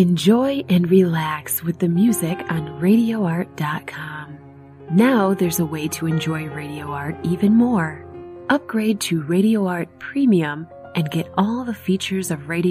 Enjoy and relax with the music on RadioArt.com. Now there's a way to enjoy Radio Art even more. Upgrade to Radio Art Premium and get all the features of Radio